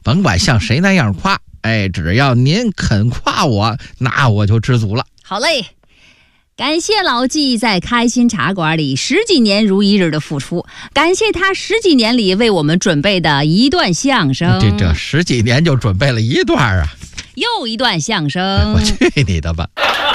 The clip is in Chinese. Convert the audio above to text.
甭管像谁那样夸，只要您肯夸我，那我就知足了。 好嘞，感谢老纪在开心茶馆里10几年如一日的付出，感谢他10几年里为我们准备的一段相声。 这10几年就准备了一段啊， 又一段相声。 我去你的吧。